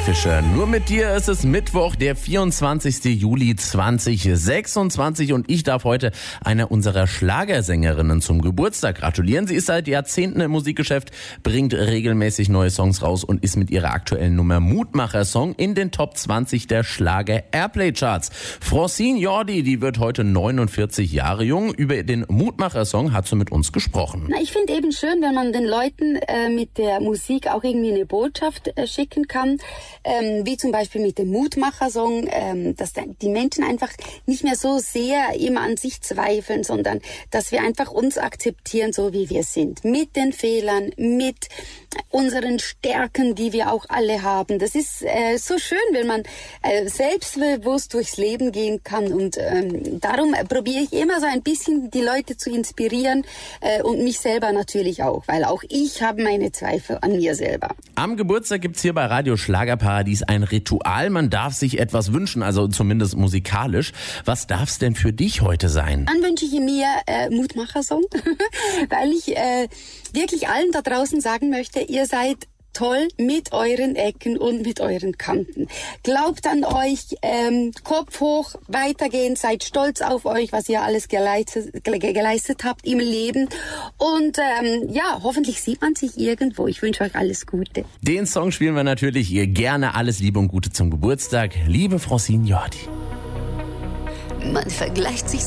Fischer. Nur mit dir ist es Mittwoch, der 24. Juli 2026 und ich darf heute einer unserer Schlagersängerinnen zum Geburtstag gratulieren. Sie ist seit Jahrzehnten im Musikgeschäft, bringt regelmäßig neue Songs raus und ist mit ihrer aktuellen Nummer Mutmacher-Song in den Top 20 der Schlager-Airplay-Charts. Francine Jordi, die wird heute 49 Jahre jung. Über den Mutmacher-Song hat sie mit uns gesprochen. Ich finde eben schön, wenn man den Leuten mit der Musik auch irgendwie eine Botschaft schicken kann, wie zum Beispiel mit dem Mutmacher-Song, dass die Menschen einfach nicht mehr so sehr immer an sich zweifeln, sondern dass wir einfach uns akzeptieren, so wie wir sind. Mit den Fehlern, mit unseren Stärken, die wir auch alle haben. Das ist so schön, wenn man selbstbewusst durchs Leben gehen kann. Und darum probiere ich immer so ein bisschen die Leute zu inspirieren und mich selber natürlich auch, weil auch ich habe meine Zweifel an mir selber. Am Geburtstag gibt's hier bei Radio Schlagerparadies ein Ritual. Man darf sich etwas wünschen, also zumindest musikalisch. Was darf's denn für dich heute sein? Dann wünsche ich mir Mutmacher-Song, weil ich wirklich allen da draußen sagen möchte, ihr seid toll mit euren Ecken und mit euren Kanten. Glaubt an euch, Kopf hoch, weitergehen, seid stolz auf euch, was ihr alles geleistet habt im Leben. Und hoffentlich sieht man sich irgendwo. Ich wünsche euch alles Gute. Den Song spielen wir natürlich gerne. Alles Liebe und Gute zum Geburtstag. Liebe Francine Jordi. Man vergleicht sich